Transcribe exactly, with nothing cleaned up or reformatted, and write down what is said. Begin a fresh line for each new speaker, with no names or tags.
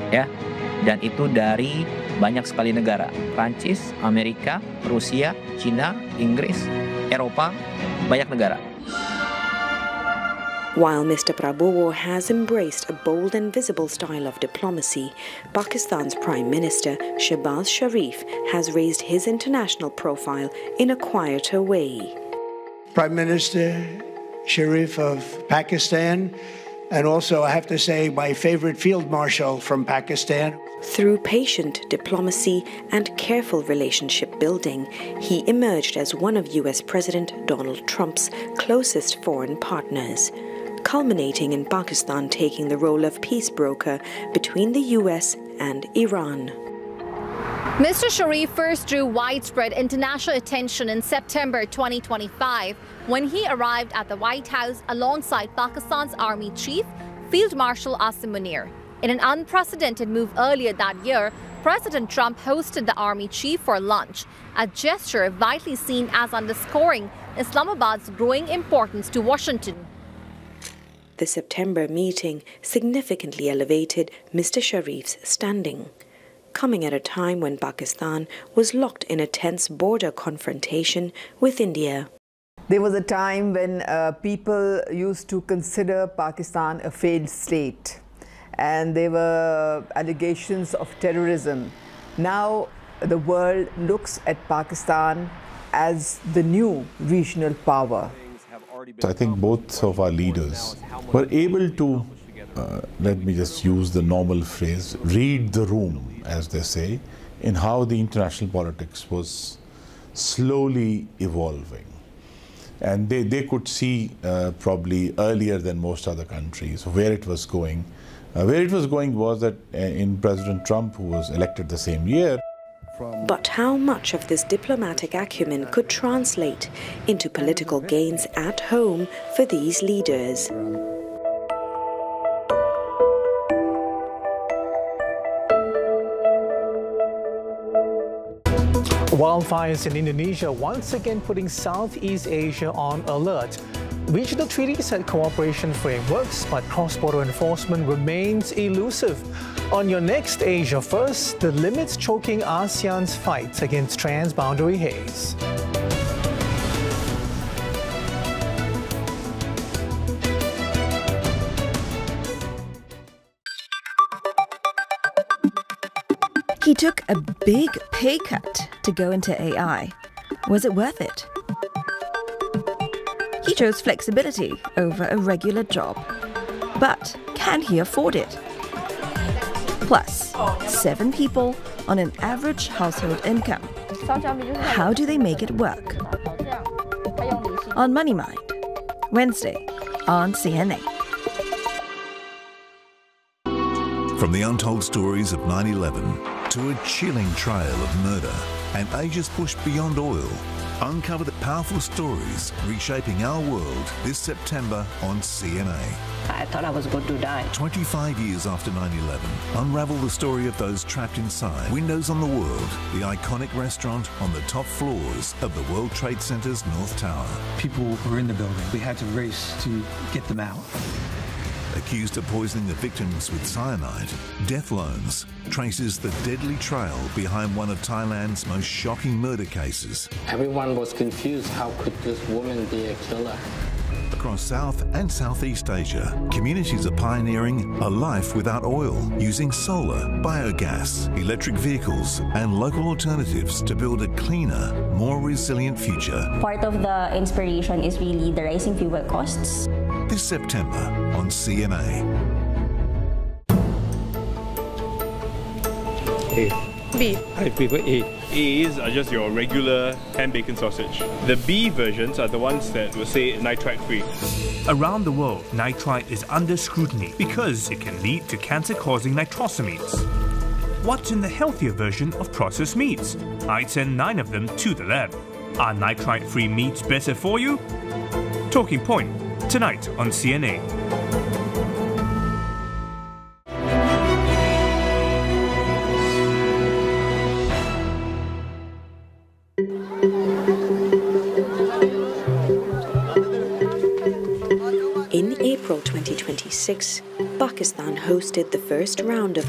ya. Dan itu dari banyak sekali negara, Prancis, Amerika, Rusia, China, Inggris, Eropa, banyak negara.
While Mister Prabowo has embraced a bold and visible style of diplomacy, Pakistan's Prime Minister Shehbaz Sharif has raised his international profile in a quieter way.
Prime Minister Sharif of Pakistan, and also I have to say my favorite Field Marshal from Pakistan.
Through patient diplomacy and careful relationship building, he emerged as one of U S President Donald Trump's closest foreign partners, culminating in Pakistan taking the role of peace broker between the U S and Iran.
Mister Sharif first drew widespread international attention in September twenty twenty-five when he arrived at the White House alongside Pakistan's Army Chief, Field Marshal Asim Munir. In an unprecedented move earlier that year, President Trump hosted the Army Chief for lunch, a gesture widely seen as underscoring Islamabad's growing importance to Washington.
The September meeting significantly elevated Mister Sharif's standing, coming at a time when Pakistan was locked in a tense border confrontation with India.
There was a time when uh, people used to consider Pakistan a failed state, and there were allegations of terrorism. Now the world looks at Pakistan as the new regional power.
I think both of our leaders were able to, uh, let me just use the normal phrase, read the room, as they say, in how the international politics was slowly evolving. And they, they could see uh, probably earlier than most other countries where it was going. Uh, where it was going was that uh, in President Trump, who was elected the same year.
But how much of this diplomatic acumen could translate into political gains at home for these leaders?
Wildfires in Indonesia once again putting Southeast Asia on alert. Regional treaties and cooperation frameworks, but cross-border enforcement remains elusive. On your next Asia First, the limits choking ASEAN's fight against transboundary haze.
He took a big pay cut to go into A I. Was it worth it? He chose flexibility over a regular job. But can he afford it? Plus, seven people on an average household income. How do they make it work? On Money Mind, Wednesday on C N A.
From the untold stories of nine eleven to a chilling trail of murder and Asia's push beyond oil, uncover the powerful stories reshaping our world this September on C N A.
I thought I was going to die.
twenty-five years after nine eleven, unravel the story of those trapped inside. Windows on the World, the iconic restaurant on the top floors of the World Trade Center's North Tower.
People were in the building. We had to race to get them out.
Accused of poisoning the victims with cyanide, Death Loans traces the deadly trail behind one of Thailand's most shocking murder cases.
Everyone was confused. How could this woman be a killer?
Across South and Southeast Asia, communities are pioneering a life without oil, using solar, biogas, electric vehicles and local alternatives to build a cleaner, more resilient future.
Part of the inspiration is really the rising fuel costs.
This September on C N A.
A.
B.
I prefer A.
A's are just your regular ham bacon sausage. The B versions are the ones that will say nitrite free.
Around the world, nitrite is under scrutiny because it can lead to cancer-causing nitrosamines. What's in the healthier version of processed meats? I'd send nine of them to the lab. Are nitrite-free meats better for you? Talking Point, tonight on C N A.
In April twenty twenty-six, Pakistan hosted the first round of